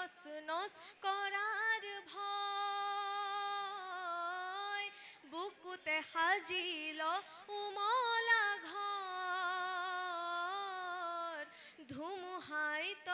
তস নস করার ভয় বুকুতে সাজিল উমলা ঘৰ ধুমুহাই